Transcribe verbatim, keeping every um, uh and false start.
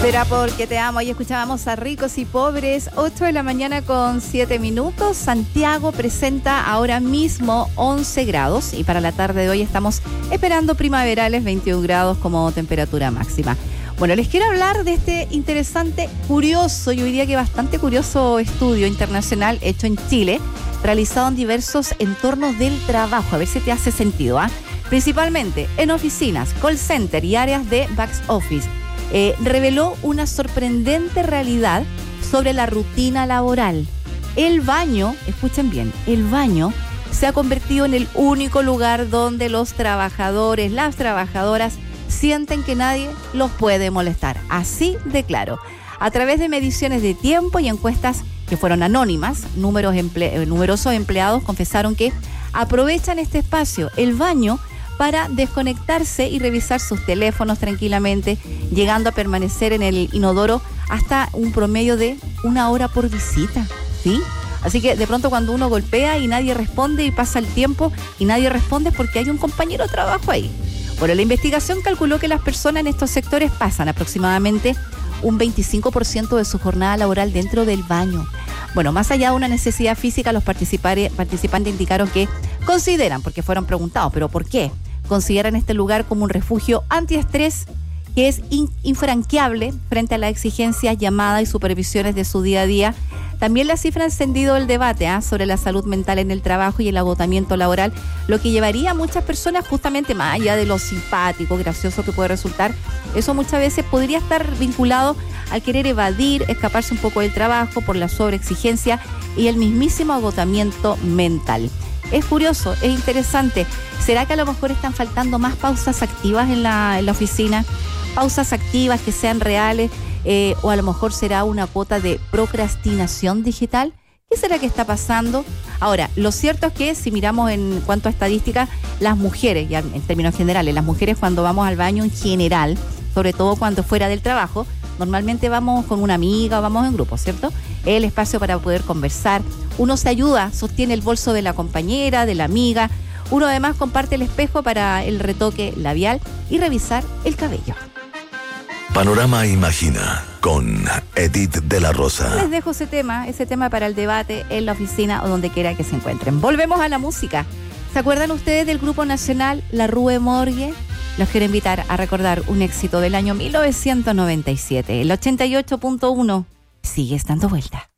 Será porque te amo. Ahí escuchábamos a Ricos y Pobres, ocho de la mañana con siete minutos. Santiago presenta ahora mismo once grados y para la tarde de hoy estamos esperando primaverales, veintiún grados como temperatura máxima. Bueno, les quiero hablar de este interesante, curioso, yo diría que bastante curioso estudio internacional hecho en Chile, realizado en diversos entornos del trabajo. A ver si te hace sentido, ¿ah? ¿eh? Principalmente en oficinas, call center y áreas de back office. Eh, reveló una sorprendente realidad sobre la rutina laboral. El baño, escuchen bien, el baño se ha convertido en el único lugar donde los trabajadores, las trabajadoras sienten que nadie los puede molestar. Así de claro. A través de mediciones de tiempo y encuestas que fueron anónimas, números emple- numerosos empleados confesaron que aprovechan este espacio, el baño, para desconectarse y revisar sus teléfonos tranquilamente, llegando a permanecer en el inodoro hasta un promedio de una hora por visita, ¿sí? Así que de pronto cuando uno golpea y nadie responde y pasa el tiempo y nadie responde es porque hay un compañero de trabajo ahí. Bueno, la investigación calculó que las personas en estos sectores pasan aproximadamente un veinticinco por ciento de su jornada laboral dentro del baño. Bueno, más allá de una necesidad física, los participantes indicaron que consideran, porque fueron preguntados, ¿pero por qué? Consideran este lugar como un refugio antiestrés que es in- infranqueable frente a las exigencias, llamadas y supervisiones de su día a día. También la cifra ha encendido el debate ¿eh? sobre la salud mental en el trabajo y el agotamiento laboral, lo que llevaría a muchas personas justamente más allá de lo simpático, gracioso que puede resultar. Eso muchas veces podría estar vinculado al querer evadir, escaparse un poco del trabajo por la sobreexigencia y el mismísimo agotamiento mental. Es curioso, es interesante. ¿Será que a lo mejor están faltando más pausas activas en la, en la oficina? Pausas activas que sean reales, eh, o a lo mejor será una cuota de procrastinación digital. ¿Qué será que está pasando? Ahora, lo cierto es que si miramos en cuanto a estadísticas, las mujeres, ya en términos generales, las mujeres cuando vamos al baño en general, sobre todo cuando fuera del trabajo, normalmente vamos con una amiga o vamos en grupo, ¿cierto? Es el espacio para poder conversar. Uno se ayuda, sostiene el bolso de la compañera, de la amiga. Uno además comparte el espejo para el retoque labial y revisar el cabello. Panorama Imagina con Edith de la Rosa. Les dejo ese tema, ese tema para el debate en la oficina o donde quiera que se encuentren. Volvemos a la música. ¿Se acuerdan ustedes del grupo nacional La Rue Morgue? Los quiero invitar a recordar un éxito del año mil novecientos noventa y siete. El ochenta y ocho punto uno sigue dando vuelta.